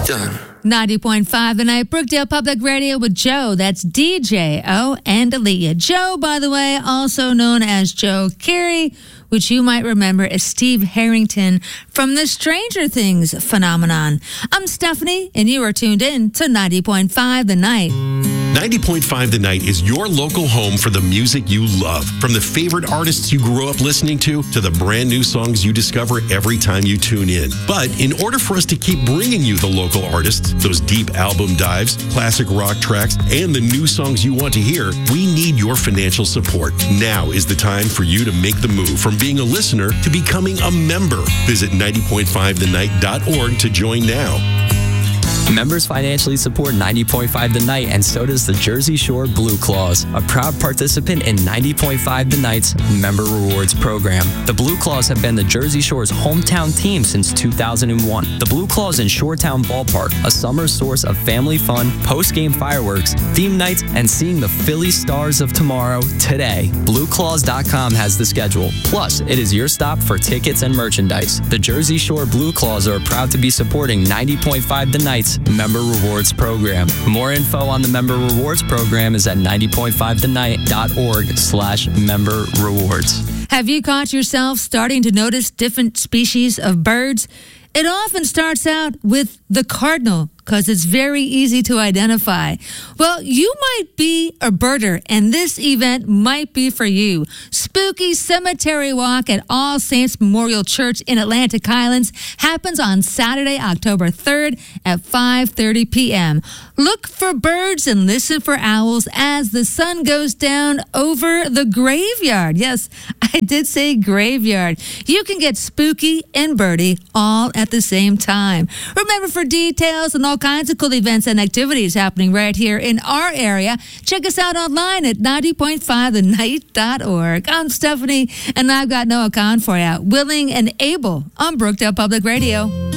Done. 90.5 The Night, Brookdale Public Radio with Joe. That's DJ-O and Aaliyah. Joe, by the way, also known as Joe Carey, which you might remember as Steve Harrington from the Stranger Things phenomenon. I'm Stephanie, and you are tuned in to 90.5 The Night. 90.5 The Night is your local home for the music you love. From the favorite artists you grew up listening to the brand new songs you discover every time you tune in. But in order for us to keep bringing you the local artists, those deep album dives, classic rock tracks, and the new songs you want to hear, we need your financial support. Now is the time for you to make the move from being a listener to becoming a member. Visit 90.5thenight.org to join now. Members financially support 90.5 The Night, and so does the Jersey Shore Blue Claws, a proud participant in 90.5 The Night's Member Rewards program. The Blue Claws have been the Jersey Shore's hometown team since 2001. The Blue Claws in Shoretown Ballpark, a summer source of family fun, post-game fireworks, theme nights, and seeing the Philly Stars of tomorrow today. BlueClaws.com has the schedule. Plus, it is your stop for tickets and merchandise. The Jersey Shore Blue Claws are proud to be supporting 90.5 The Night's Member Rewards program. More info on the Member Rewards program is at 90.5thenight.org/member rewards. Have you caught yourself starting to notice different species of birds? It often starts out with the cardinal because it's very easy to identify. Well, you might be a birder, and this event might be for you. Spooky Cemetery Walk at All Saints Memorial Church in Atlantic Highlands happens on Saturday, October 3rd at 5:30 p.m. Look for birds and listen for owls as the sun goes down over the graveyard. Yes, I did say graveyard. You can get spooky and birdie all at the same time. Remember, for details and all kinds of cool events and activities happening right here in our area, check us out online at 90.5thenight.org. I'm Stephanie, and I've got no account for you. Willing and able on Brookdale Public Radio.